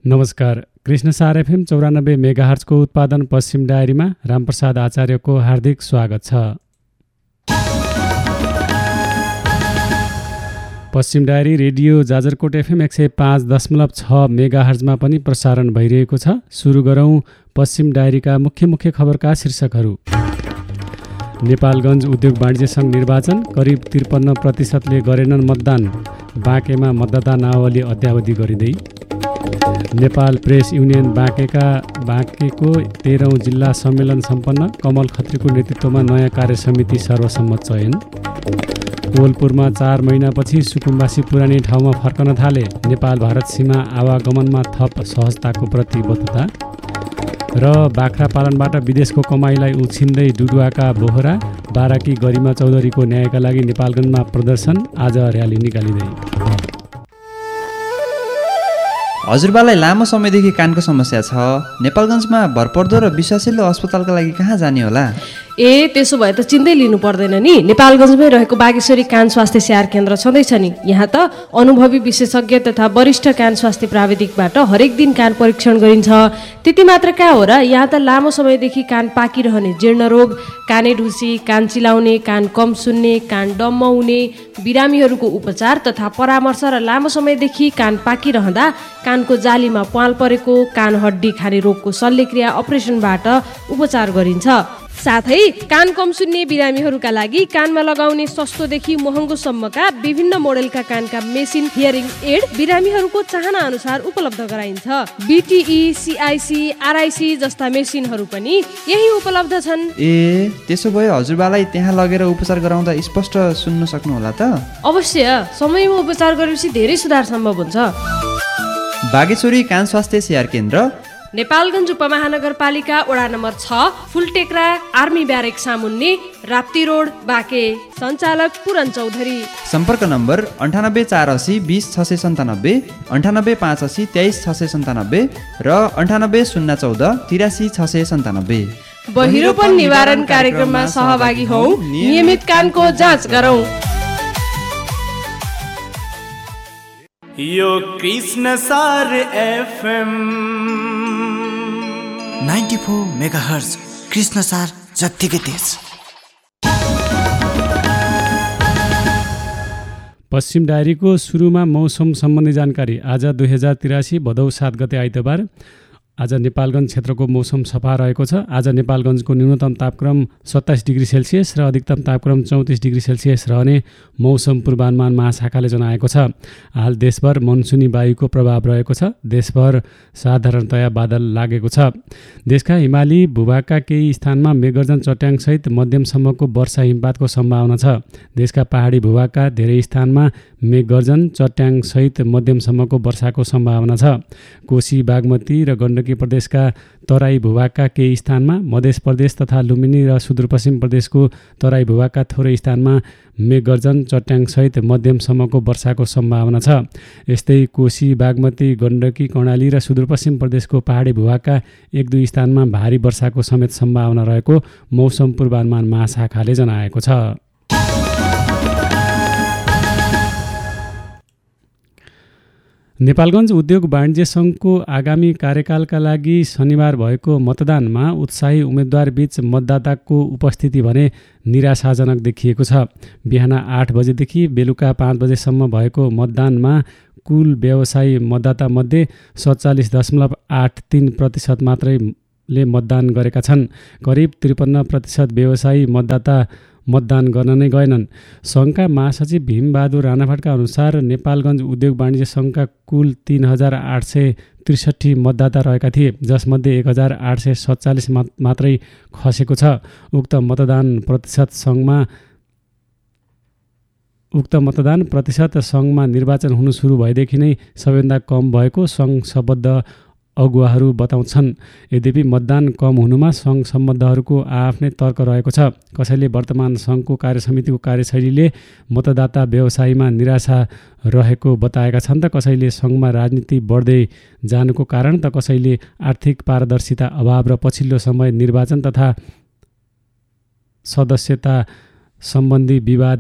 नमस्कार। कृष्णसार एफएम 94 मेगाहर्जको उत्पादन पश्चिम डायरीमा रामप्रसाद आचार्यको हार्दिक स्वागत छ। पश्चिम डायरी रेडियो जाजरकोट एफएम 105.6 मेगाहर्जमा पनि प्रसारण भइरहेको छ। सुरु गरौँ पश्चिम डायरीका मुख्य खबरका शीर्षकहरू। नेपालगञ्ज उद्योग वाणिज्य सङ्घ निर्वाचन करिब 53% गरेनन् मतदान। बाँकेमा मतदाता नावली अद्यावधि गरिँदै। नेपाल प्रेस युनियन बाँकेको 13औं जिल्ला सम्मेलन सम्पन्न। कमल खत्रीको नेतृत्वमा नयाँ कार्यसमिति सर्वसम्मत चयन। कोवलपुरमा 4 महिनापछि सुकुम्बासी पुरानी ठाउँमा फर्कन थाले। नेपाल भारत सीमा आवागमनमा थप सहजताको प्रतिबद्धता। र बाख्रा पालनबाट विदेशको कमाइलाई उछिन्दै डुडुवाका बोहरा। बाराकी गरिमा चौधरीको न्यायका लागि नेपालगञ्जमा प्रदर्शन। आज र्याली निकालिँदै। हजुरबालाई लामो समयदेखि कानको समस्या छ। नेपालगञ्जमा भरपर्दो र विश्वासिलो अस्पतालका लागि कहाँ जाने होला? त्यसो भए त चिन्तै लिनु पर्दैन नि। नेपालगञ्जमै रहेको बागेश्वरी कान स्वास्थ्य स्याहार केन्द्र छँदैछ नि। यहाँ त अनुभवी विशेषज्ञ तथा वरिष्ठ कान स्वास्थ्य प्राविधिकबाट हरेक दिन कान परीक्षण गरिन्छ। त्यति मात्र कहाँ हो र, यहाँ त लामो समयदेखि कान पाकिरहने जीर्ण रोग, काने ढुसी, कान चिलाउने, कान कम सुन्ने, कान डम्म हुने बिरामीहरूको उपचार तथा परामर्श र लामो समयदेखि कान पाकिरहँदा कानको जालीमा प्वाल परेको, कान हड्डी खाने रोगको शल्यक्रिया अपरेसनबाट उपचार गरिन्छ। साथै कान कम सुन्ने बिरामीहरूका लागि कानमा लगाउने सस्तोदेखि महँगोसम्मका विभिन्न मोडेलका कानका मेसिन हियरिङ एड बिरामीहरूको चाहना अनुसार उपलब्ध गराइन्छ। बीटीई, सीआईसी, आरआईसी जस्ता मेसिनहरू पनि यही उपलब्ध छन्। त्यसो भए हजुरबालाई त्यहाँ लगेर उपचार गराउँदा स्पष्ट सुन्न सक्नुहोला त? अवश्य। समयमा उपचार गरेपछि धेरै सुधार सम्भव हुन्छ। बागेश्वरी कान स्वास्थ्य स्याहार केन्द्र, नेपालगञ्ज उपमहानगरपालिका वडा नम्बर 6, फुलटेक्रा, आर्मी ब्यारेक सामुन्ने, राप्ती रोड, बाँके। सञ्चालक पुरन चौधरी। सम्पर्क नम्बर 9848 20 697, 9885 23 697 र 98014 83 697। बहिरोपन निवारण कार्यक्रममा सहभागी हौ। नियमित कानको जाँच गरौँ। यो कृष्णसार एफएम 94 मेगाहर्ज कृष्णसार जत्तिकै तेज। पश्चिम डायरीको सुरुमा मौसम सम्बन्धी जानकारी। आज 2083 भदौ 7 गते आइतबार। आज नेपालगञ्ज क्षेत्रको मौसम सफा रहेको छ। आज नेपालगञ्जको न्यूनतम तापक्रम 27 डिग्री सेल्सियस र अधिकतम तापक्रम 34 डिग्री सेल्सियस रहने मौसम पूर्वानुमान महाशाखाले जनाएको छ। हाल देशभर मनसुनी वायुको प्रभाव रहेको छ। देशभर साधारणतया बादल लागेको छ। देशका हिमाली भूभागका केही स्थानमा मेघगर्जन चट्याङसहित मध्यमसम्मको वर्षा हिमपातको सम्भावना छ। देशका पहाडी भूभागका धेरै स्थानमा मेघगर्जन चट्याङसहित मध्यमसम्मको वर्षाको सम्भावना छ। कोशी, बागमती र गण्डकी प्रदेशका तराई भूभागका केही स्थानमा, मध्य प्रदेश तथा लुम्बिनी र सुदूरपश्चिम प्रदेशको तराई भूभागका थोरै स्थानमा मेघगर्जन चट्याङसहित मध्यमसम्मको वर्षाको सम्भावना छ। यस्तै कोशी, बागमती, गण्डकी, कर्णाली र सुदूरपश्चिम प्रदेशको पहाडी भूभागका 1-2 स्थानमा भारी वर्षाको समेत सम्भावना रहेको मौसम पूर्वानुमान महाशाखाले जनाएको छ। नेपालगञ्ज उद्योग वाणिज्य सङ्घको आगामी कार्यकालका लागि शनिबार भएको मतदानमा उत्साही उम्मेदवारबीच मतदाताको उपस्थिति भने निराशाजनक देखिएको छ। बिहान 8 बजेदेखि बेलुका 5 बजेसम्म भएको मतदानमा कुल व्यवसायी मतदातामध्ये 47.83% मात्रैले मतदान गरेका छन्। करिब 53% व्यवसायी मतदाता मतदान गर्न नै गएनन्। सङ्घका महासचिव भीमबहादुर राणाभाटका अनुसार नेपालगञ्ज उद्योग वाणिज्य सङ्घका कुल 3863 मतदाता रहेका थिए, जसमध्ये 1847 मात्रै खसेको छ। उक्त मतदान प्रतिशत सङ्घमा निर्वाचन हुनु सुरु भएदेखि नै सबैभन्दा कम भएको सङ्घ सम्बद्ध अगुवाहरू बताउँछन्। यद्यपि मतदान कम हुनुमा सङ्घ सम्बद्धहरूको आफ्नै तर्क रहेको छ। कसैले वर्तमान सङ्घको कार्यसमितिको कार्यशैलीले मतदाता व्यवसायीमा निराशा रहेको बताएका छन् त कसैले सङ्घमा राजनीति बढ्दै जानुको कारण त कसैले आर्थिक पारदर्शिता अभाव र पछिल्लो समय निर्वाचन तथा सदस्यता सम्बन्धी विवाद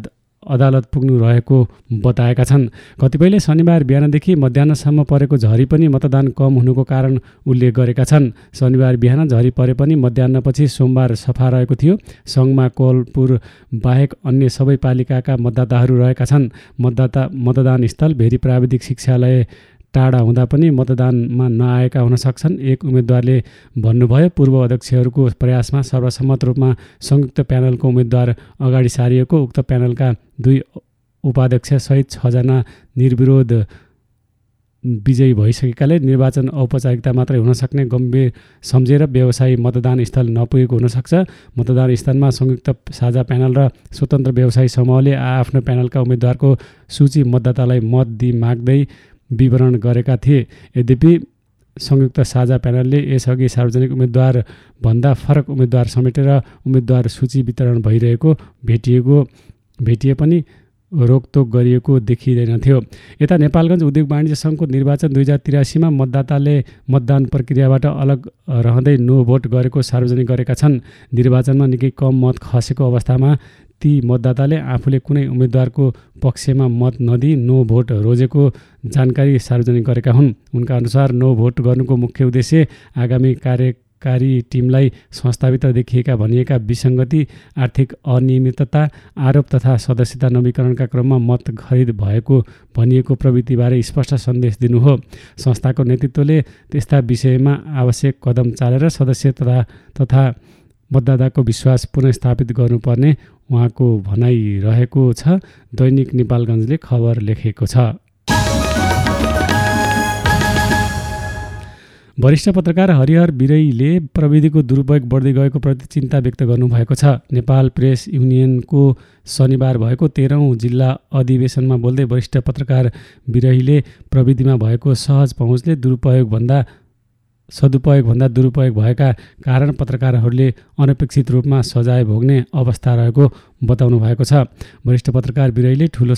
अदालत पुग्नु रहेको बताएका छन्। कतिपयले शनिबार बिहानदेखि मध्याह्नसम्म परेको झरी पनि मतदान कम हुनुको कारण उल्लेख गरेका छन्। शनिबार बिहान झरी परे पनि मध्याह्नपछि सोमबार सफा रहेको थियो। सङ्घमा कोलपुर बाहेक अन्य सबै पालिकाका मतदाताहरू रहेका छन्। मतदान स्थल भेरी प्राविधिक शिक्षालय टाढा हुँदा पनि मतदानमा नआएका हुन सक्छन्। एक उम्मेदवारले भन्नुभयो, पूर्व अध्यक्षहरूको प्रयासमा सर्वसम्मत रूपमा संयुक्त प्यानलको उम्मेदवार अगाडि सारिएको। उक्त प्यानलका 2 उपाध्यक्ष सहित 6 जना निर्विरोध विजयी भइसकेकाले निर्वाचन औपचारिकता मात्रै हुन सक्ने गम्भीर सम्झेर व्यवसायी मतदान स्थल नपुगेको हुनसक्छ। मतदान स्थलमा संयुक्त साझा प्यानल र स्वतन्त्र व्यवसायी समूहले आफ्नो प्यानलका उम्मेदवारको सूची मतदातालाई मत माग्दै विवरण गरेका थिए। यद्यपि संयुक्त साझा प्यानलले यसअघि सार्वजनिक उम्मेदवार भन्दा फरक उम्मेदवार समेटेर उम्मेदवार सूची वितरण भइरहेको भेटिए पनि रोकतोक गरिएको देखिँदैनथ्यो। यता नेपालगञ्ज उद्योग वाणिज्य सङ्घको निर्वाचन 2083मा मतदाताले मतदान प्रक्रियाबाट अलग रहँदै नो भोट गरेको सार्वजनिक गरेका छन्। निर्वाचनमा निकै कम मत खसेको अवस्थामा ती मतदाताले आफूले कुनै उम्मेदवारको पक्षमा मत नदिई नो भोट रोजेको जानकारी सार्वजनिक गरेका हुन्। उनका अनुसार नो भोट गर्नुको मुख्य उद्देश्य आगामी कार्यकारी टिमलाई संस्थाभित्र देखिएका भनिएका विसङ्गति, आर्थिक अनियमितता, आरोप तथा सदस्यता नवीकरणका क्रममा मत खरिद भएको भनिएको प्रवृत्तिबारे स्पष्ट सन्देश दिनु हो। संस्थाको नेतृत्वले त्यस्ता विषयमा आवश्यक कदम चालेर सदस्य तथा मतदाताको विश्वास पुनर्स्थापित गर्नुपर्ने उहाँको भनाइ रहेको छ। दैनिक नेपालगञ्जले खबर लेखेको छ। वरिष्ठ पत्रकार हरिहर बिरैले प्रविधिको दुरुपयोग बढ्दै गएको प्रति चिन्ता व्यक्त गर्नुभएको छ। नेपाल प्रेस युनियनको शनिबार भएको 13औं जिल्ला अधिवेशनमा बोल्दै वरिष्ठ पत्रकार बिरैले प्रविधिमा भएको सहज पहुँचले सदुपयोगभन्दा दुरुपयोग भएका कारण पत्रकारहरूले अनपेक्षित रूपमा सजाय भोग्ने अवस्था रहेको बताउनु भएको छ। वरिष्ठ पत्रकार बिरैले ठुलो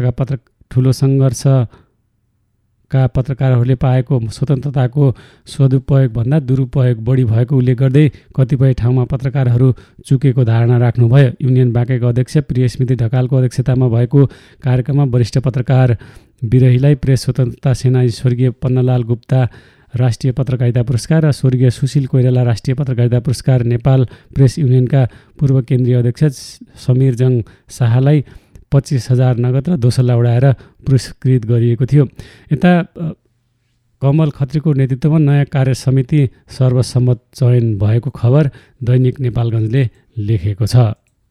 सङ्घर्षका पत्रकारहरूले पाएको स्वतन्त्रताको सदुपयोगभन्दा दुरुपयोग बढी भएको उल्लेख गर्दै कतिपय ठाउँमा पत्रकारहरू चुकेको धारणा राख्नुभयो। युनियन बाँकेका अध्यक्ष प्रियस्मृति ढकालको अध्यक्षतामा भएको कार्यक्रममा वरिष्ठ पत्रकार बिरैलाई प्रेस स्वतन्त्रता सेनानी स्वर्गीय पन्नालाल गुप्ता राष्ट्रिय पत्रकारिता पुरस्कार र स्वर्गीय सुशील कोइराला राष्ट्रिय पत्रकारिता पुरस्कार, नेपाल प्रेस युनियनका पूर्व केन्द्रीय अध्यक्ष समीरजङ शाहलाई 25,000 नगद र दोसल्ला उडाएर पुरस्कृत गरिएको थियो। यता कमल खत्रीको नेतृत्वमा नयाँ कार्य समिति सर्वसम्मत चयन भएको खबर दैनिक नेपालगञ्जले लेखेको छ।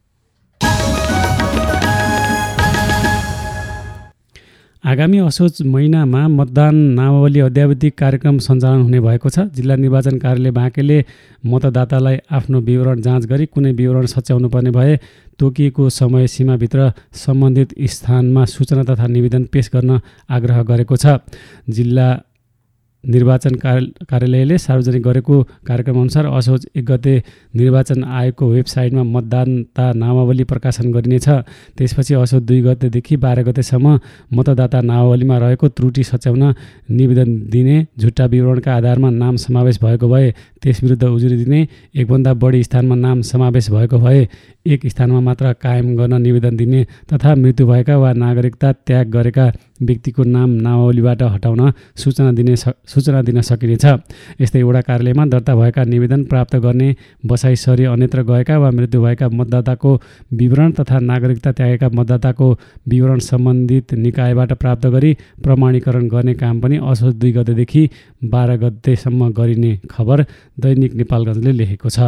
आगामी असोज महिनामा मतदान नामावली अद्यावधिक कार्यक्रम सञ्चालन हुने भएको छ। जिल्ला निर्वाचन कार्यालय बाँकेले मतदातालाई आफ्नो विवरण जाँच गरी कुनै विवरण सच्याउनु पर्ने भए तोकिएको समय सीमाभित्र सम्बन्धित स्थानमा सूचना तथा निवेदन पेश गर्न आग्रह गरेको छ। जिल्ला निर्वाचन कार्यालयले सार्वजनिक गरेको कार्यक्रमअनुसार असोज 1 गते निर्वाचन आयोगको वेबसाइटमा मतदाता नामावली प्रकाशन गरिनेछ। त्यसपछि असोज 2 गतेदेखि 12 गतेसम्म मतदाता नामावलीमा रहेको त्रुटि सच्याउन निवेदन दिने, झुट्टा विवरणका आधारमा नाम समावेश भएको भए त्यसविरुद्ध उजुरी दिने, एकभन्दा बढी स्थानमा नाम समावेश भएको भए एक स्थानमा मात्र कायम गर्न निवेदन दिने तथा मृत्यु भएका वा नागरिकता त्याग गरेका व्यक्तिको नाम नामावलीबाट हटाउन सूचना दिन सकिनेछ। यस्तै वडा कार्यालयमा दर्ता भएका निवेदन प्राप्त गर्ने, बसाइसरी अन्यत्र गएका वा मृत्यु भएका मतदाताको विवरण तथा नागरिकता त्यागेका मतदाताको विवरण सम्बन्धित निकायबाट प्राप्त गरी प्रमाणीकरण गर्ने काम पनि असोज 2 गतेदेखि 12 गतेसम्म गरिने खबर दैनिक नेपालगञ्जले लेखेको छ।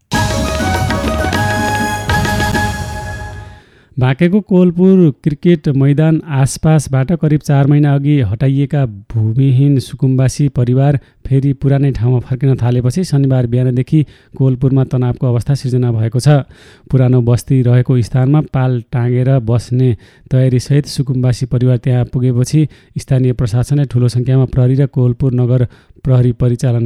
बाँकेको कोलपुर क्रिकेट मैदान आसपासबाट करिब 4 महिना अघि हटाइएका भूमिहीन सुकुम्बासी परिवार फेरि पुरानै ठाउँमा फर्किन थालेपछि शनिबार बिहानदेखि कोलपुरमा तनावको अवस्था सिर्जना भएको छ। पुरानो बस्ती रहेको स्थानमा पाल टाँगेर बस्ने तयारीसहित सुकुम्बासी परिवार त्यहाँ पुगेपछि स्थानीय प्रशासनले ठुलो सङ्ख्यामा प्रहरी र कोलपुर नगर प्रहरी परिचालन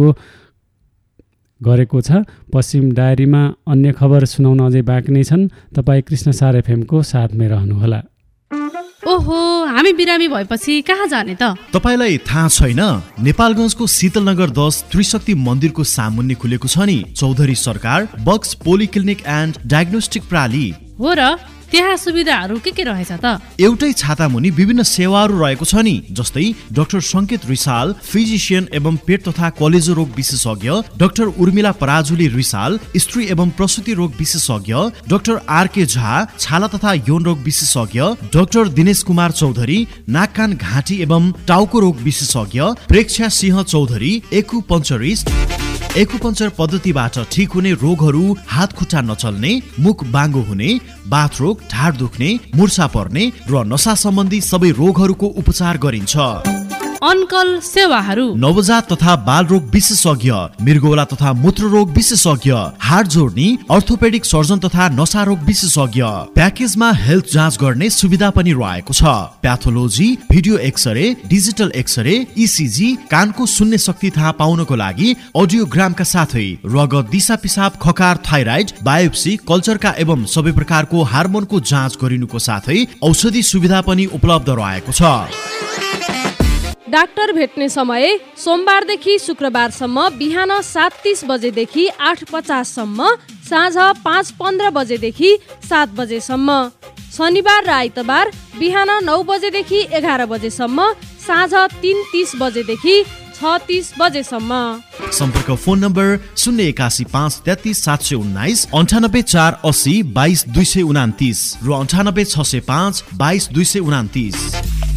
गरेको छ। पश्चिम डायरीमा अन्य खबर सुनाउन अझै बाँकी नै छन्। तपाईँ कृष्णसार एफएमको साथमै रहनुहोला। ओहो, हामी बिरामी भएपछि कहाँ जाने त? तपाईलाई थाहा छैन? नेपालगञ्जको शीतलनगर 10 त्रिशक्ति मन्दिरको सामुन्ने खुलेको छ नि चौधरी सरकार बक्स पोलिक्लिनिक एन्ड डायग्नोस्टिक प्राली। हो र, त्यहाँ सुविधाहरू के रहेछ त? एउटै छाता मुनि विभिन्न सेवाहरू रहेको छ नि, जस्तै डाक्टर संकेत रिसाल फिजिशियन एवं पेट तथा कलेजो रोग विशेषज्ञ, डाक्टर उर्मिला पराजुली रिसाल स्त्री एवं प्रसूति रोग विशेषज्ञ, डाक्टर आरके झा छाला तथा यौन रोग विशेषज्ञ, डाक्टर दिनेश कुमार चौधरी नाक कान घाँटी एवं टाउको रोग विशेषज्ञ, प्रेक्षा सिंह चौधरी एक्युपंक्चर पद्धतिबाट ठीक हुने रोगहरू, हात खुट्टा नचल्ने, मुख बाङ्गो हुने, बाथ रोग, ढाड दुख्ने, मुर्छा पर्ने र नशा सम्बन्धी सबै रोगहरूको उपचार गरिन्छ। अनकल सेवाहरू नवजात तथा बाल रोग विशेषज्ञ, मृगौला तथा मूत्र रोग विशेषज्ञ, हाड जोड्ने अर्थोपेडिक सर्जन तथा नशा रोग विशेषज्ञ। प्याकेजमा हेल्थ जाँच गर्ने सुविधा पनि रहेको छ। Pathology, video x-ray, digital x-ray, ECG, कानको सुन्ने शक्ति थाहा पाउनको लागि अडियोग्रामका साथै रगत, दिशा पिसाब, खकार, थाइराइड, बायोप्सी, कल्चरका एवं सबै प्रकारको हार्मोनको जाँच गरिनुको साथै औषधि सुविधा पनि उपलब्ध रहेको छ। डाक्टर भेट्ने समय सोमबारदेखि शुक्रबारसम्म बिहान 7:30 बजेदेखि 8:50 सम्म, साँझ 5:15 बजेदेखि 7 बजेसम्म। शनिबार र आइतबार बिहान 9 बजेदेखि 11 बजेसम्म, साँझ 3:30 बजेदेखि 6:30 बजेसम्म। सम्पर्क फोन नम्बर 081 533 719, 98 480 22 229 र 98 605 22 229।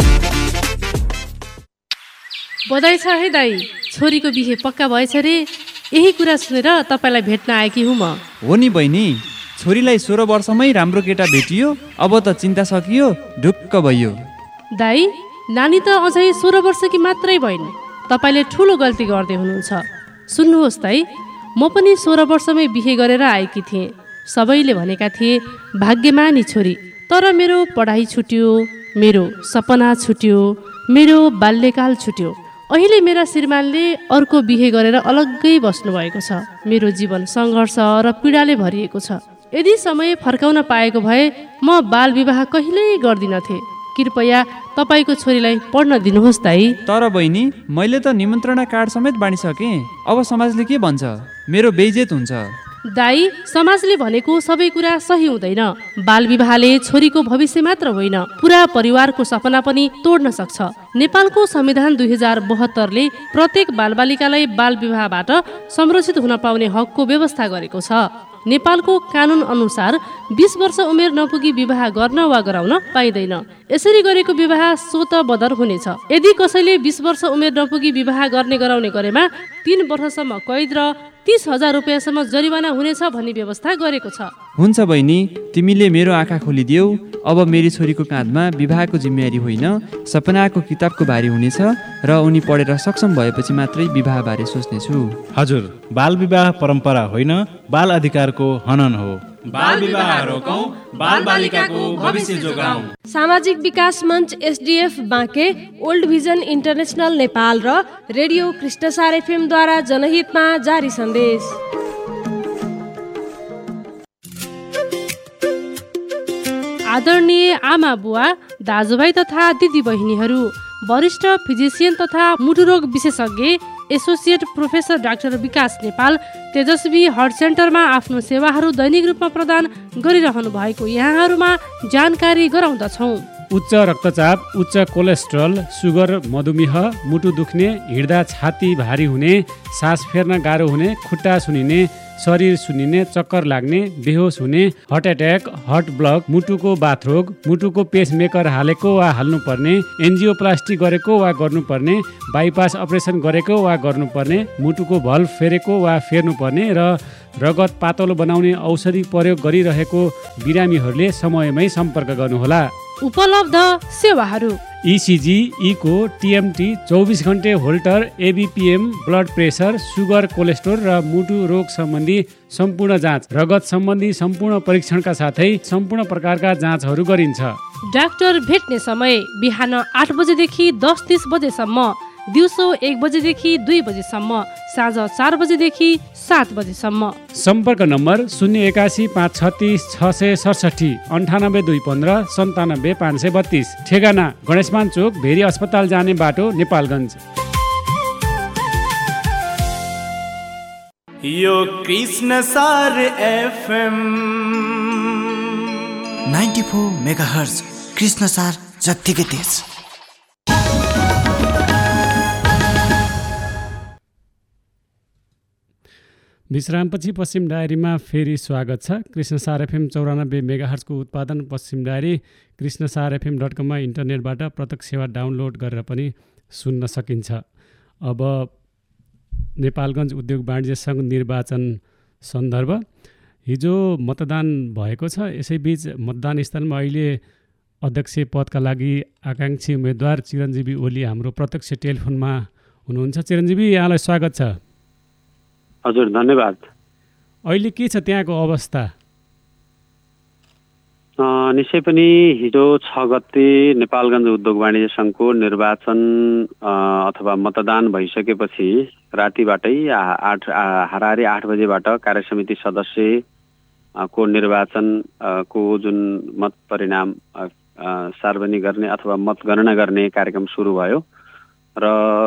बधाई छ है दाई, छोरीको बिहे पक्का भएछ रे। यही कुरा सुनेर तपाईँलाई भेट्न आएकी हुँ म। हो नि बहिनी, छोरीलाई 16 वर्षमै राम्रो केटा भेटियो, अब त चिन्ता सकियो, ढुक्क भइयो। दाई, नानी त अझै 16 वर्षकी मात्रै भइन्। तपाईँले ठुलो गल्ती गर्दै हुनुहुन्छ। सुन्नुहोस् दाई, म पनि 16 वर्षमै बिहे गरेर आएकी थिएँ। सबैले भनेका थिए भाग्यमानी छोरी, तर मेरो पढाइ छुट्यो, मेरो सपना छुट्यो, मेरो बाल्यकाल छुट्यो। अहिले मेरा श्रीमानले अर्को बिहे गरेर अलग्गै बस्नुभएको छ। मेरो जीवन सङ्घर्ष र पीडाले भरिएको छ। यदि समय फर्काउन पाएको भए म बाल विवाह कहिल्यै गर्दिनथे। कृपया तपाईँको छोरीलाई पढ्न दिनुहोस् दाई। तर बहिनी, मैले त निमन्त्रणा कार्ड समेत बाँडिसकेँ। अब समाजले के भन्छ? मेरो बेइज्जत हुन्छ। दाई, समाजले भनेको सबै कुरा सही हुँदैन। बाल विवाहले छोरीको भविष्य मात्र होइन, पुरा परिवारको सपना पनि तोड्न सक्छ। नेपालको संविधान 2072ले प्रत्येक बालबालिकालाई बाल विवाहबाट संरक्षित हुन पाउने हकको व्यवस्था गरेको छ। नेपालको कानुन अनुसार 20 वर्ष उमेर नपुगी विवाह गर्न वा गराउन पाइँदैन। यसरी गरेको विवाह स्वत बदर हुनेछ। यदि कसैले 20 वर्ष उमेर नपुगी विवाह गर्ने गराउने गरेमा 3 वर्षसम्म कैद र 30,000 रुपियाँसम्म जरिवाना हुनेछ भन्ने व्यवस्था गरेको छ। हुन्छ बहिनी, तिमीले मेरो आँखा खोलिदियौ। अब मेरी छोरीको काँधमा विवाहको जिम्मेवारी होइन, सपनाको किताबको भारी हुनेछ र उनी पढेर सक्षम भएपछि मात्रै विवाह बारे सोच्नेछु। हजुर, बाल विवाह परम्परा होइन, बाल अधिकारको हनन हो। बाल विवाह रोकौं, बाल बालिकाको भविष्य जोगाउँ। सामाजिक विकास मञ्च SDF Banke, old vision international Nepal र रेडियो कृष्णसार एफएम द्वारा जनहितमा जारी सन्देश। आदरणीय आमा बुवा, दाजुभाइ तथा दिदी बहिनीहरू, वरिष्ठ फिजिसियन तथा मुटुरोग विशेषज्ञ एसोसिएट प्रोफेसर डाक्टर विकास नेपाल तेजस्वी हार्ट सेन्टरमा आफ्नो सेवाहरू दैनिक रूपमा प्रदान गरिरहनु भएको यहाँहरूमा जानकारी गराउँदछौँ। उच्च रक्तचाप, उच्च कोलेस्ट्रल, सुगर, मधुमेह, मुटु दुख्ने, हिँड्दा छाती भारी हुने, सास फेर्न गाह्रो हुने, खुट्टा सुनिने, शरीर सुनिने, चक्कर लाग्ने, बेहोस हुने, हार्ट एट्याक, हार्ट ब्लक, मुटुको बाथरोग, मुटुको पेसमेकर हालेको वा हाल्नुपर्ने, एन्जियोप्लास्टी गरेको वा गर्नुपर्ने, बाइपास अपरेसन गरेको वा गर्नुपर्ने, मुटुको भल्भ फेरेको वा फेर्नुपर्ने र रगत पातलो बनाउने औषधि प्रयोग गरिरहेको बिरामीहरूले समयमै सम्पर्क गर्नुहोला। उपलब्ध सेवाहरू: इसिजी, इको, टिएमटी, 24 घण्टे Holter, एबिपिएम, blood pressure, sugar, cholesterol र मुटु रोग सम्बन्धी सम्पूर्ण जाँच, रगत सम्बन्धी सम्पूर्ण परीक्षणका साथै सम्पूर्ण प्रकारका जाँचहरू गरिन्छ। डाक्टर भेट्ने समय बिहान 8 बजेदेखि 10:30 बजेसम्म, दिउँसो 1 बजेदेखि 2 बजेसम्म, साँझ 4 बजेदेखि 7 बजेसम्म। सम्पर्क नम्बर 081 536 667, 98 215 97 532। ठेगाना गणेशमान चोक, भेरी अस्पताल जाने बाटो, नेपालगञ्ज। यो कृष्णसार एफएम 94 मेगाहर्ज कृष्ण सार जत्तिकै तेज। विश्रामपछि पश्चिम डायरीमा फेरि स्वागत छ। कृष्ण सार एफएम 94 मेगाहर्जको उत्पादन पश्चिम डायरी कृष्ण सार एफएम.com मा इन्टरनेटबाट प्रत्यक्ष सेवा डाउनलोड गरेर पनि सुन्न सकिन्छ। अब नेपालगञ्ज उद्योग वाणिज्य सङ्घ निर्वाचन सन्दर्भ, हिजो मतदान भएको छ। यसैबीच मतदान स्थलमा अहिले अध्यक्ष पदका लागि आकाङ्क्षी उम्मेदवार चिरञ्जीवी ओली हाम्रो प्रत्यक्ष टेलिफोनमा हुनुहुन्छ। चिरञ्जीवी, यहाँलाई स्वागत छ। हजुर, धन्यवाद। अहिले के छ त्यहाँको अवस्था? निश्चय पनि हिजो 6 गते नेपालगञ्ज उद्योग वाणिज्य सङ्घको निर्वाचन अथवा मतदान भइसकेपछि रातिबाटै हाराहारी 8 बजेबाट कार्यसमिति सदस्यको निर्वाचनको जुन मत परिणाम सार्वजनिक गर्ने अथवा मतगणना गर्ने कार्यक्रम सुरु भयो र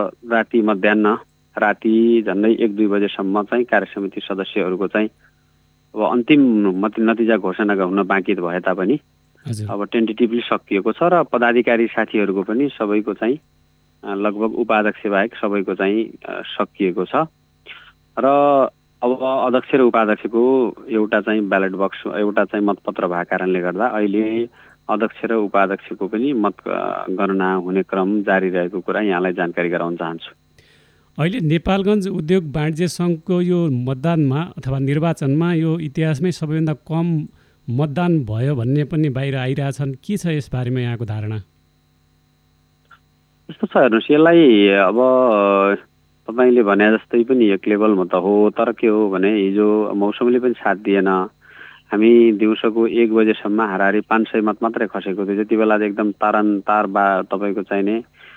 राति झन्डै 1-2 बजेसम्म चाहिँ कार्यसमिति सदस्यहरूको चाहिँ अब अन्तिम नतिजा घोषणा हुन बाँकी भए तापनि अब टेन्टेटिभली सकिएको छ र पदाधिकारी साथीहरूको पनि सबैको चाहिँ लगभग उपाध्यक्ष बाहेक सबैको चाहिँ सकिएको छ र अब अध्यक्ष र उपाध्यक्षको एउटा चाहिँ ब्यालेट बक्स एउटा चाहिँ मतपत्र भएको कारणले गर्दा अहिले अध्यक्ष र उपाध्यक्षको पनि मतगणना हुने क्रम जारी रहेको कुरा यहाँलाई जानकारी गराउन चाहन्छु। अहिले नेपालगञ्ज उद्योग वाणिज्य सङ्घको यो मतदानमा अथवा निर्वाचनमा यो इतिहासमै सबैभन्दा कम मतदान भयो भन्ने पनि बाहिर आइरहेछन्। के छ यसबारेमा यहाँको धारणा? यस्तो छ, हेर्नुहोस्, यसलाई अब तपाईँले भने जस्तै पनि एक लेभलमा त हो, तर के हो भने हिजो मौसमले पनि साथ दिएन। हामी दिउँसोको 1 बजेसम्म हाराहारी 500 मत मात्रै खसेको थियो। त्यति बेला एकदम तारन्तार तपाईँको चाहिने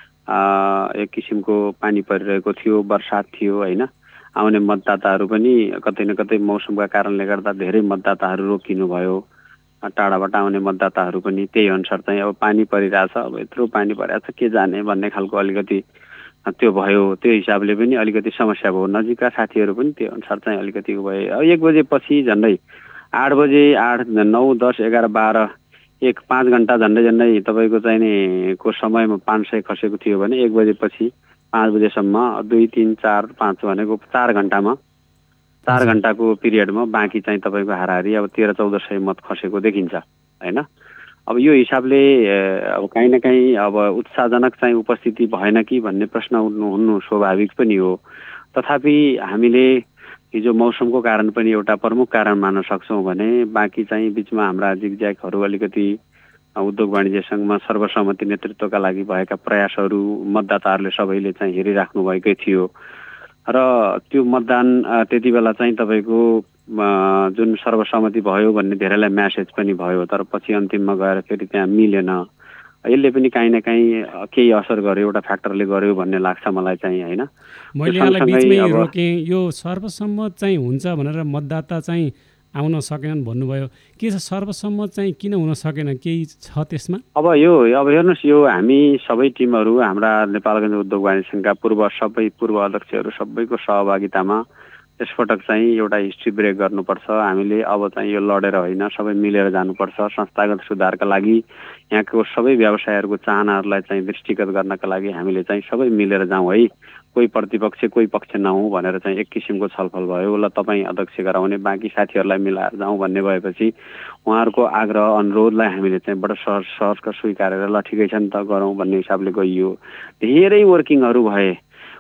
एक किसिमको पानी परिरहेको थियो, बर्सात थियो होइन। आउने मतदाताहरू पनि कतै न कतै मौसमका कारणले गर्दा धेरै मतदाताहरू रोकिनु भयो। टाढाबाट आउने मतदाताहरू पनि त्यही अनुसार चाहिँ अब पानी परिरहेछ, अब यत्रो पानी परिरहेछ के जाने भन्ने खालको अलिकति त्यो भयो। त्यो हिसाबले पनि अलिकति समस्या भयो। नजिकका साथीहरू पनि त्यो अनुसार चाहिँ अलिकति भए। अब 1 बजेपछि झन्डै 8 बजे 8, 9, 10, 11, 12 5 घन्टा झन्डै तपाईँको चाहिने को समयमा 500 खसेको थियो भने 1 बजेपछि 5 बजेसम्म 2, 3, 4, 5 भनेको 4 घन्टामा 4 घन्टाको पिरियडमा बाँकी चाहिँ तपाईँको हाराहारी अब 1300-1400 मत खसेको देखिन्छ होइन। अब यो हिसाबले अब काहीँ न काहीँ अब उत्साहजनक चाहिँ उपस्थिति भएन कि भन्ने प्रश्न हुनु स्वाभाविक पनि हो। तथापि हामीले हिजो मौसमको कारण पनि एउटा प्रमुख कारण मान्न सक्छौँ भने बाँकी चाहिँ बिचमा हाम्रा जिगज्यागहरू अलिकति उद्योग वाणिज्य सङ्घमा सर्वसम्मति नेतृत्वका लागि भएका प्रयासहरू मतदाताहरूले सबैले चाहिँ हेरिराख्नु भएकै थियो र त्यो मतदान त्यति बेला चाहिँ तपाईँको जुन सर्वसम्मति भयो भन्ने धेरैलाई म्यासेज पनि भयो, तर पछि अन्तिममा गएर फेरि त्यहाँ मिलेन। यसले पनि काहीँ न काहीँ केही असर गर्यो, एउटा फ्याक्टरले गर्यो भन्ने लाग्छ मलाई चाहिँ होइन। मैले यहाँलाई बिचमै रोकेँ, यो सर्वसम्मत चाहिँ हुन्छ भनेर मतदाता चाहिँ आउन सकेनन् भन्नुभयो। के छ सर्वसम्मत चाहिँ किन हुन सकेन, केही छ त्यसमा? अब हेर्नुहोस्, यो हामी सबै टिमहरू हाम्रा नेपालगञ्ज उद्योग वाणिज्य सङ्घका पूर्व अध्यक्षहरू सबैको सहभागितामा यसपटक चाहिँ एउटा हिस्ट्री ब्रेक गर्नुपर्छ। हामीले अब चाहिँ यो लडेर होइन, सबै मिलेर जानुपर्छ। संस्थागत सुधारका लागि यहाँको सबै व्यवसायहरूको चाहनाहरूलाई चाहिँ दृष्टिगत गर्नका लागि हामीले चाहिँ सबै मिलेर जाउँ है। कोही प्रतिपक्ष कोही पक्ष नहौँ भनेर चाहिँ एक किसिमको छलफल भयो। ल तपाईँ अध्यक्ष गराउने, बाँकी साथीहरूलाई मिलाएर जाउँ भन्ने भएपछि उहाँहरूको आग्रह अनुरोधलाई हामीले चाहिँ बडो सहर्ष स्वीकारेर ल ठिकै छ नि त गरौँ भन्ने हिसाबले गइयो। धेरै वर्किङहरू भए,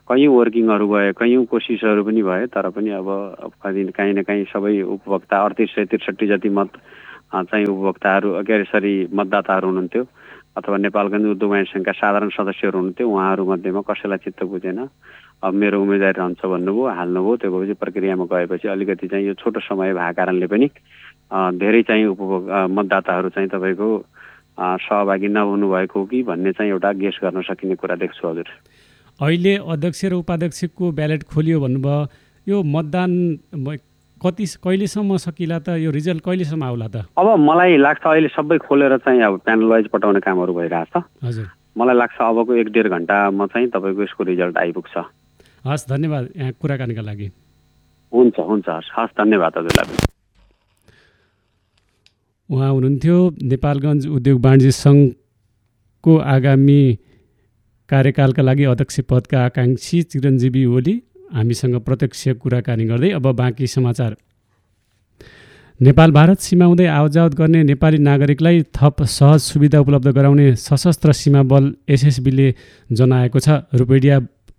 कैयौँ कोसिसहरू पनि भए, तर पनि अब काहीँ न काहीँ सबै उपभोक्ता 3863 जति मत चाहिँ उपभोक्ताहरू मतदाताहरू हुनुहुन्थ्यो अथवा नेपालगञ्ज उद्योग वाणिज्य सङ्घका साधारण सदस्यहरू हुनुहुन्थ्यो। उहाँहरू मध्येमा कसैलाई चित्त बुझेन, अब मेरो उम्मेदवारी रहन्छ भन्नुभयो, हाल्नुभयो। त्यो भएपछि प्रक्रियामा गएपछि अलिकति चाहिँ यो छोटो समय भएको कारणले पनि धेरै चाहिँ मतदाताहरू चाहिँ तपाईँको सहभागी नहुनु भएको हो कि भन्ने चाहिँ एउटा गेस गर्न सकिने कुरा देख्छु। हजुर, अहिले अध्यक्ष र उपाध्यक्षको ब्यालेट खोलियो भन्नुभयो, यो मतदान कहिलेसम्म सकिला त, यो रिजल्ट कहिलेसम्म आउला त? अब मलाई लाग्छ अहिले सबै खोलेर चाहिँ अब प्यानल वाइज पठाउने कामहरू भइरहेछ। हजुर, मलाई लाग्छ अबको 1-1.5 घन्टामा चाहिँ तपाईँको यसको रिजल्ट आइपुग्छ। हस्, धन्यवाद यहाँ कुराकानीका लागि। हुन्छ, हस्, धन्यवाद हजुरलाई। उहाँ हुनुहुन्थ्यो नेपालगञ्ज उद्योग वाणिज्य सङ्घको आगामी कार्यकालका लागि अध्यक्ष पदका आकाङ्क्षी चिरञ्जीवी ओली हामीसँग प्रत्यक्ष कुराकानी गर्दै। अब बाँकी समाचार। नेपाल भारत सीमा हुँदै आवतजावत गर्ने नेपाली नागरिकलाई थप सहज सुविधा उपलब्ध गराउने सशस्त्र सीमा बल एसएसबीले जनाएको छ। रूपेडिया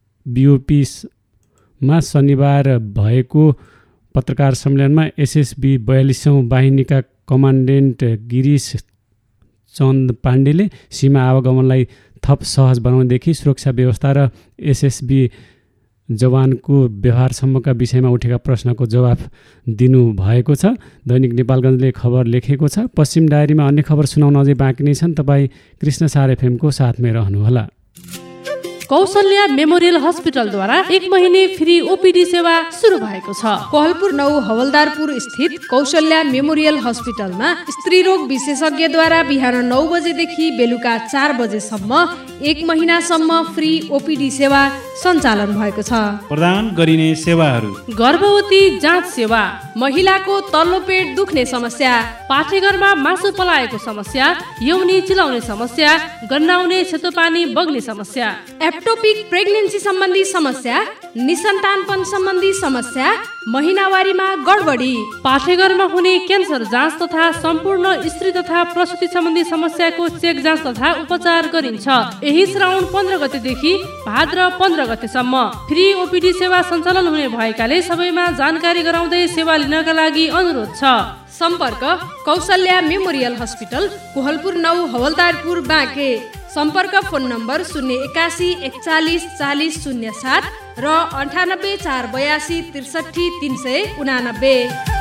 बीओपीमा शनिबार भएको पत्रकार सम्मेलनमा एसएसबी 42औं वाहिनीका कमान्डेन्ट गिरीश चन्द पाण्डेले सीमा आवागमनलाई थप सहज बनाउनेदेखि सुरक्षा व्यवस्था र एसएसबी जवानको व्यवहारसम्मका विषयमा उठेका प्रश्नको जवाफ दिनुभएको छ। दैनिक नेपालगञ्जले खबर लेखेको छ। पश्चिम डायरीमा अन्य खबर सुनाउन अझै बाँकी नै छन्। तपाईँ कृष्ण सार एफएमको साथमै रहनुहोला। कौशल्या मेमोरियल हस्पिटलद्वारा 1 महिने फ्री ओपीडी सेवा सुरु भएको छ। कोहलपुर 9 हवलदारपुर स्थित कौशल्या मेमोरियल हस्पिटलमा स्त्री रोग विशेषज्ञद्वारा बिहान 9 बजेदेखि बेलुका 4 बजेसम्म 1 महिनासम्म फ्री ओपीडी सेवा सञ्चालन भएको छ। प्रदान गरिने सेवाहरू: गर्भवती जाँच सेवा, महिलाको तल्लो पेट दुख्ने समस्या, पाठेघरमा मासु पलाएको समस्या, यौनी चिलाउने समस्या, गन्नाउने सेतो पानी बग्ने समस्या, एप्टोपिक प्रेग्नेन्सी सम्बन्धी समस्या, निसन्तानपन सम्बन्धी समस्या, महिनावारीमा गडबडी, पाठेघरमा हुने क्यान्सर जाँच तथा सम्पूर्ण स्त्री तथा प्रसुति सम्बन्धी समस्याको चेक जाँच तथा उपचार गरिन्छ। यही श्रावण 15 गतेदेखि भाद्र 15 गतेसम्म फ्री ओपीडी सेवा सञ्चालन हुने भएकाले सबैमा जानकारी गराउँदै सेवा लिनका लागि अनुरोध छ। सम्पर्क कौशल्या मेमोरियल हस्पिटल, कोहलपुर 9 हवलदारपुर बाँके। सम्पर्क फोन नम्बर 081 41 40 07 र 98 482 63 389।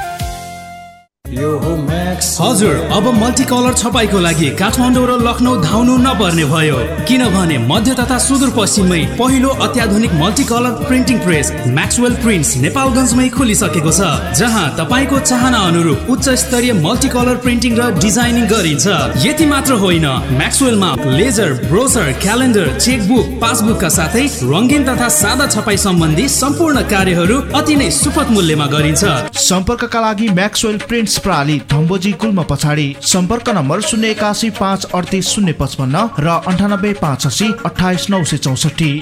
हजुर, अब मल्टी कलर छपाईको लागि काठमाडौँ र लखनऊ धाउनु नपर्ने भयो, किनभने मध्य तथा सुदूरपश्चिममै पहिलो अत्याधुनिक multi colour printing press Maxwell prints नेपालगञ्जमै खोलिसकेको छ, जहाँ तपाईँको चाहना अनुरूप उच्च स्तरीय मल्टी कलर प्रिन्टिङ र डिजाइनिङ गरिन्छ। यति मात्र होइन, म्याक्सवेलमा लेजर, ब्रोसर, क्यालेन्डर, चेकबुक, पासबुकका साथै रङ्गीन तथा सादा छपाई सम्बन्धी सम्पूर्ण कार्यहरू अति नै सुपथ मूल्यमा गरिन्छ। सम्पर्कका लागि म्याक्सवेल प्रिन्ट्स प्रणाली धम्बोजी गुल्म पछाडि। सम्पर्क नम्बर 081 538 055 र 98 580 28 964।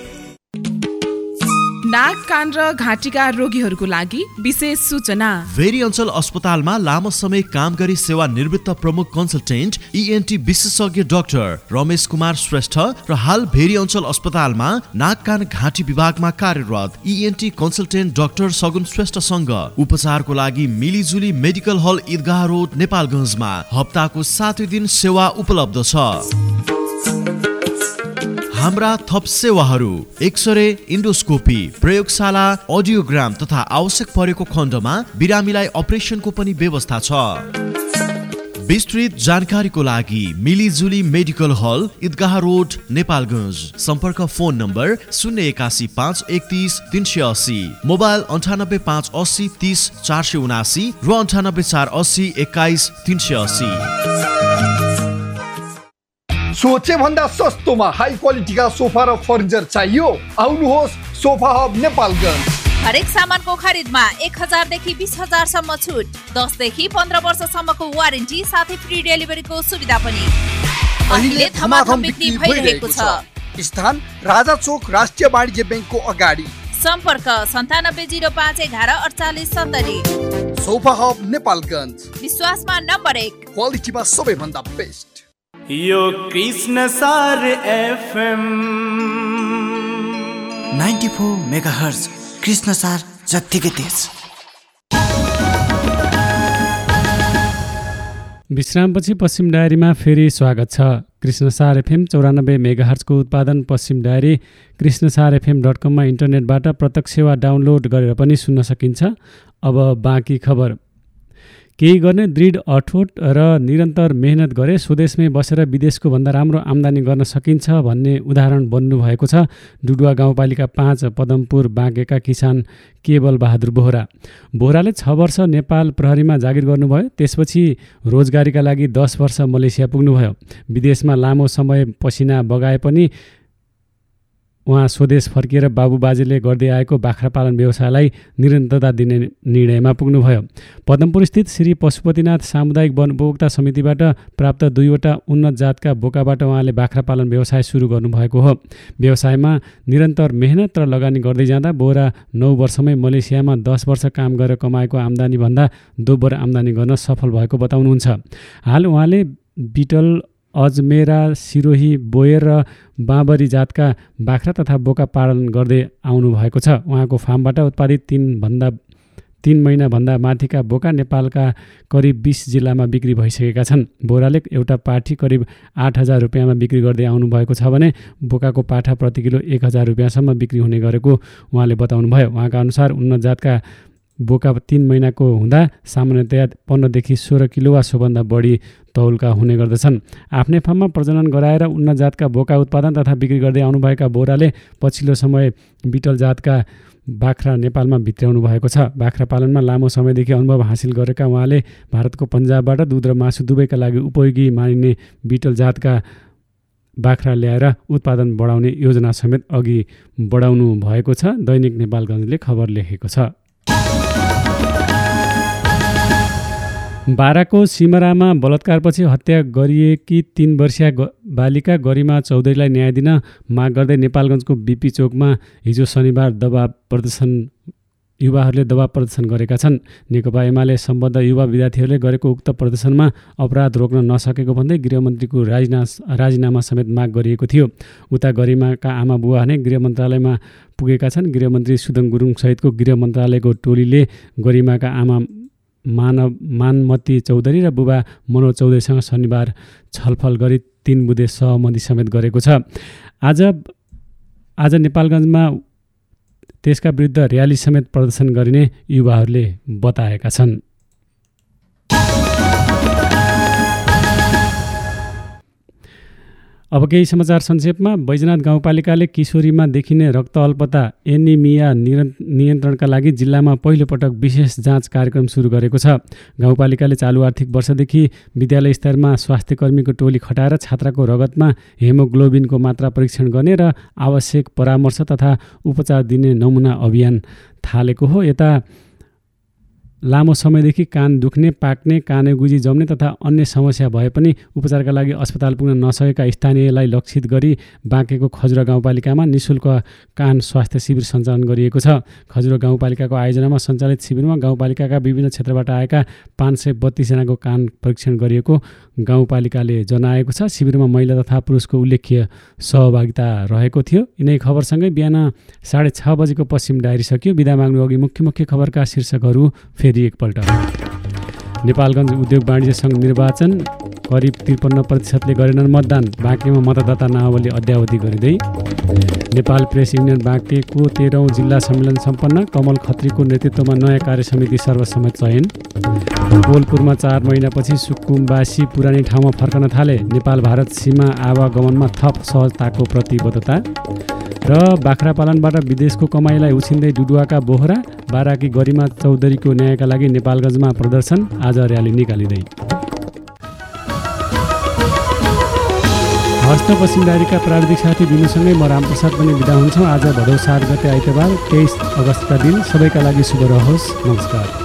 नाक, कान र घाँटीका रोगीहरूको लागि विशेष सूचना। भेरी अञ्चल अस्पतालमा लामो समय काम गरी सेवा निवृत्त प्रमुख कन्सल्टेन्ट ENT विशेषज्ञ डाक्टर रमेश कुमार श्रेष्ठ र हाल भेरी अञ्चल अस्पतालमा नाक, कान, घाँटी विभागमा कार्यरत ENT कन्सल्टेन्ट डाक्टर सगुन श्रेष्ठसँग उपचारको लागि मिलिजुली मेडिकल हल ईदगाह रोड नेपालगञ्जमा हप्ताको 7 दिन सेवा उपलब्ध छ। हाम्रा थप सेवाहरू: एक्सरे, इन्डोस्कोपी, प्रयोगशाला, अडियोग्राम तथा आवश्यक परेको खण्डमा बिरामीलाई अपरेसनको पनि व्यवस्था छ। विस्तृत जानकारीको लागि मिलिजुली मेडिकल हल ईदगाह रोड नेपालगञ्ज। सम्पर्क फोन नम्बर 081 531 380, मोबाइल 98 580 30 479 र 98 480 21 380। सोचे भन्दा सस्तोमा हाई क्वालिटीका सोफा र फर्निचर चाहियो? आउनुहोस् सोफा हब नेपालगञ्ज। हरेक सामानको खरिदमा 1000 देखि 20000 सम्म छुट, 10 देखि 15 वर्षसम्मको वारेन्टी साथै फ्री डेलिभरीको सुविधा पनि। अहिले धमाधम बिक्री भइरहेको छ। स्थान राजा चोक राष्ट्रिय वाणिज्य बैंकको अगाडि। सम्पर्क 9705 11 48 70। सोफा हब नेपालगञ्ज, विश्वासमा नम्बर 1, क्वालिटीमा सबैभन्दा बेस्ट। यो कृष्ण सार FM 94 मेगाहर्ज कृष्ण सार जत्तिकै तेज। विश्रामपछि पश्चिम डायरीमा फेरि स्वागत छ। कृष्णसार FM 94 मेगाहर्जको उत्पादन पश्चिम डायरी कृष्णसारfm.com मा इन्टरनेटबाट प्रत्यक्ष वा डाउनलोड गरेर पनि सुन्न सकिन्छ। अब बाँकी खबर। केही गर्ने दृढ अठोट र निरन्तर मेहनत गरे स्वदेशमै बसेर विदेशको भन्दा राम्रो आम्दानी गर्न सकिन्छ भन्ने उदाहरण बन्नुभएको छ डुडुवा गाउँपालिका 5 पदमपुर बाँकेका किसान केवल बहादुर बोहरा। बोहराले 6 वर्ष नेपाल प्रहरीमा जागिर गर्नुभयो। त्यसपछि रोजगारीका लागि 10 वर्ष मलेसिया पुग्नुभयो। विदेशमा लामो समय पसिना बगाए पनि उहाँ स्वदेश फर्किएर बाबुबाजेले गर्दै आएको बाख्रा पालन व्यवसायलाई निरन्तरता दिने निर्णयमा पुग्नुभयो। पदमपुरस्थित श्री पशुपतिनाथ सामुदायिक वन उपभोक्ता समितिबाट प्राप्त 2वटा उन्नत जातका बोकाबाट उहाँले बाख्रा पालन व्यवसाय सुरु गर्नुभएको हो। व्यवसायमा निरन्तर मेहनत र लगानी गर्दै जाँदा बोरा 9 वर्षमै मलेसियामा 10 वर्ष काम गरेर कमाएको आम्दानीभन्दा दोब्बर आम्दानी गर्न सफल भएको बताउनुहुन्छ। हाल उहाँले बिटल, अजमेरा, सिरोही, बोयर र बाँबरी जातका बाख्रा तथा बोका पालन गर्दै आउनुभएको छ। उहाँको फार्मबाट उत्पादित 3 महिनाभन्दा माथिका बोका नेपालका करिब 20 जिल्लामा बिक्री भइसकेका छन्। बोराले एउटा पाठी करिब 8,000 रुपियाँमा बिक्री गर्दै आउनुभएको छ भने बोकाको पाठा प्रति किलो 1,000 रुपियाँसम्म बिक्री हुने गरेको उहाँले बताउनुभयो। उहाँका अनुसार उन्नत जातका बोका 3 महिनाको हुँदा सामान्यतया 15 देखि 16 किलो वा सोभन्दा बढी तौलका हुने गर्दछन्। आफ्नै फार्ममा प्रजनन गराएर उन्नत जातका बोका उत्पादन तथा बिक्री गर्दै आउनुभएका बोराले पछिल्लो समय बिटल जातका बाख्रा नेपालमा भित्र्याउनु भएको छ। बाख्रा पालनमा लामो समयदेखि अनुभव हासिल गरेका उहाँले भारतको पन्जाबबाट दुध र मासु दुवैका लागि उपयोगी मानिने बिटल जातका बाख्रा ल्याएर उत्पादन बढाउने योजना समेत अघि बढाउनु भएको छ। दैनिक नेपालगञ्जले खबर लेखेको छ। बाराको सिमरामा बलात्कारपछि हत्या गरिएकी 3 वर्षीय बालिका गरिमा चौधरीलाई न्याय दिन माग गर्दै नेपालगञ्जको बिपी चोकमा हिजो शनिबार युवाहरूले दबाव प्रदर्शन गरेका छन्। नेकपा एमाले सम्बद्ध युवा विद्यार्थीहरूले गरेको उक्त प्रदर्शनमा अपराध रोक्न नसकेको भन्दै गृहमन्त्रीको राजीनामा समेत माग गरिएको थियो। उता गरिमाका आमा बुवा नै गृह मन्त्रालयमा पुगेका छन्। गृहमन्त्री सुदन गुरुङ सहितको गृह मन्त्रालयको टोलीले गरिमाका आमा मानमती चौधरी र बुबा मनोज चौधरीसँग शनिबार छलफल गरी 3 बुँदे सहमति समेत गरेको छ। आज नेपालगञ्जमा त्यसका विरुद्ध र्याली समेत प्रदर्शन गरिने युवाहरूले बताएका छन्। अब केही समाचार संक्षेपमा। बैजनाथ गाउँपालिकाले किशोरीमा देखिने रक्त अल्पता एनिमिया नियन्त्रणका लागि जिल्लामा पहिलोपटक विशेष जाँच कार्यक्रम सुरु गरेको छ। गाउँपालिकाले चालु आर्थिक वर्षदेखि विद्यालय स्तरमा स्वास्थ्यकर्मीको टोली खटाएर छात्राको रगतमा हेमोग्लोबिनको मात्रा परीक्षण गर्ने र आवश्यक परामर्श तथा उपचार दिने नमुना अभियान थालेको हो। यता लामो समयदेखि कान दुख्ने, पाक्ने, कानेगुजी जम्ने तथा अन्य समस्या भए पनि उपचारका लागि अस्पताल पुग्न नसकेका स्थानीयलाई लक्षित गरी बाँकेको खजुरा गाउँपालिकामा निःशुल्क कान स्वास्थ्य शिविर सञ्चालन गरिएको छ। खजुरा गाउँपालिकाको आयोजनामा सञ्चालित शिविरमा गाउँपालिकाका विभिन्न क्षेत्रबाट आएका 532 जनाको कान परीक्षण गरिएको गाउँपालिकाले जनाएको छ। शिविरमा महिला तथा पुरुषको उल्लेख्य सहभागिता रहेको थियो। यिनै खबरसँगै बिहान 6:30 बजेको पश्चिम डायरी सकियो। बिदा माग्नु अघि मुख्य खबरका शीर्षकहरू फेरि एकपल्ट। नेपालगञ्ज उद्योग वाणिज्य सङ्घ निर्वाचन करिब 53% गरेनन् मतदान। बाँकेमा मतदाता नावली अद्यावधि गरिँदै। नेपाल प्रेस युनियन बाँकेको 13औं जिल्ला सम्मेलन सम्पन्न। कमल खत्रीको नेतृत्वमा नयाँ कार्य समिति सर्वसम्मत चयन। बोलपुरमा 4 महिनापछि सुकुम्बासी पुरानै ठाउँमा फर्कन थाले। नेपाल भारत सीमा आवागमनमा थप सहजताको प्रतिबद्धता। र बाख्रा पालनबाट विदेशको कमाइलाई उछिन्दै डुडुवाका बोहरा। बाराकी गरिमा चौधरीको न्यायका लागि नेपालगञ्जमा प्रदर्शन, आज र्याली निकालिँदै। हस्त पश्चिम डायरीका प्राविधिक साथी बिनुसँगै म रामप्रसाद पनि बिदा हुन्छौँ। आज भदौ 7 गते आइतबार 23 अगस्तका दिन सबैका लागि शुभ रहोस्। नमस्कार।